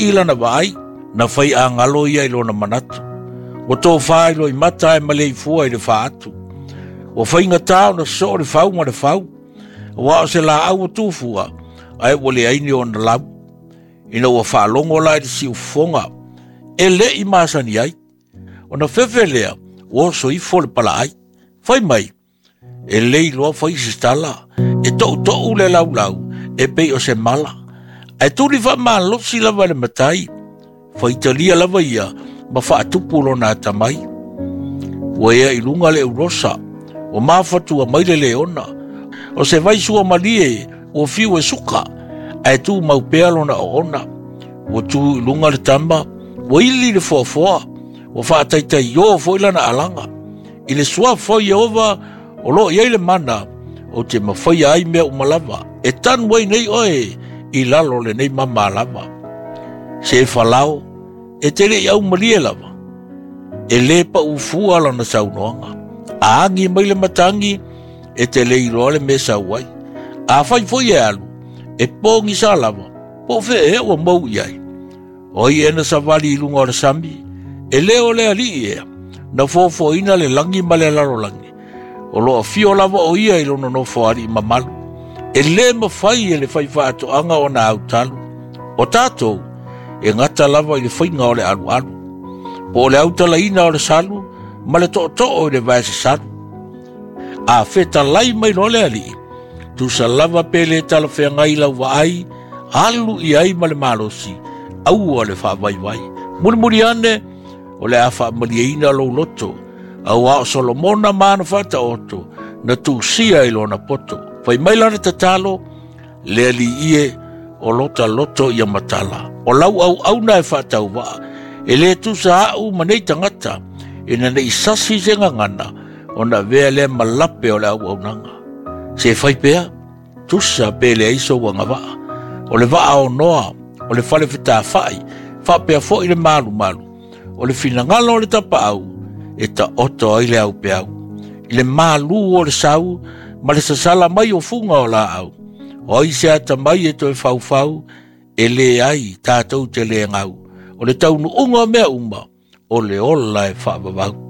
ila na vai na fai angalo ia ilo na manatu. O tō whai lo I mata e malei fua I le whaatu. O fai ngatao na so le whau ma le whau. Wa o se la au o tūfua ai wale aini o na lau. Ina ua whaalongo la I si ufonga. E le I masani ai. O na whewhelea o so I fole pala ai. Fai mai. E le I loa fai sistala. E tō le lau lau. E pei o se mala. Ai tūri wha maa losi lava le matai. Fai talia lava ia. Ma whaatupu lo nā tamai. Wa ea I lunga le urosa. O mawhatua mai le leona. O se vai sua malie o fiu e suka. Ai tū mau pealo na o ona. O tū I lunga le tamba. O ili le foa. O whaataitai o foila na alanga. I le sua foi ova o lo iei le mana. O te mawhai ai mea umalava. E tan wai nei oe I lalo le nei mama lava. Se falao. E tere I au malie lava. E le pa ufua la na saunoanga. A angi mai le matangi. E te le iroa le mesa wai. A fai foi e alu. E pongi sa lava. Po fe e o mau iai. Oi ena sa vali ilunga o le sambi. E leo le ali ea. Na fofo ina le langi ma le laro langi. O loa fio lava o ia I lono no foari mamalu. E le mawhai e le fai whaato anga o na autalu. O tātou. E ngata lava I le whainga o le alu alu. Po le autala ina o le salu. Ma le to o le vaese salu. A feta lai mai no le ali. Tu sa lava pele tala whea ngai lau wa ai. Alu I ai ma le malosi. Au o le wha vai. Muri ane. O le afa mariaina lo loto. Au ao Solomona mana fata oto. Na tu sia ilo na poto. Fai mailana tatalo. Le ali ie. O lota loto ia matala. O lau au na e fata uwa. E le tu sa au manei tangata. E na nei sasi se ngangana. O na vea le malape o le au nanga. Se fai pea. Tu sa pe le iso wanga waa. O le waa o noa. O le fale fita fai. Fa pea fo I le malu. O le finangalo o le tapa au. E ta oto ai le au pe au. I le malu o le sau. Ma le sasala mai o funga o la au. O I se ata mai e to e fau. E le ai tātou te le ngau. O le taunu unga mea uma. O le ola e whaababau.